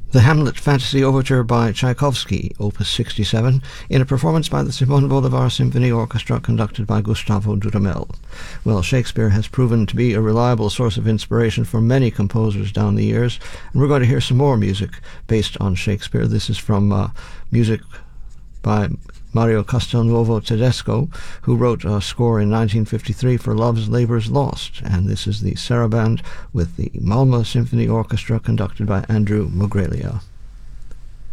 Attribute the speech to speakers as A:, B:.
A: The Hamlet Fantasy Overture by Tchaikovsky, Opus 67, in a performance by the Simon Bolivar Symphony Orchestra conducted by Gustavo Dudamel. Well, Shakespeare has proven to be a reliable source of inspiration for many composers down the years, and we're going to hear some more music based on Shakespeare. This is from music by Mario Castelnuovo Tedesco, who wrote a score in 1953 for Love's Labour's Lost, and this is the Saraband with the Malmö Symphony Orchestra conducted by Andrew Mogrelia.